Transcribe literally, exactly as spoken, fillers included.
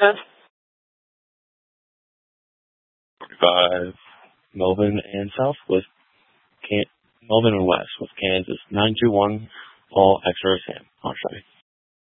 forty-five. Melvin and South with Can- Melvin and West with Kansas. nine two one. Paul, Exeter, Sam. On Friday.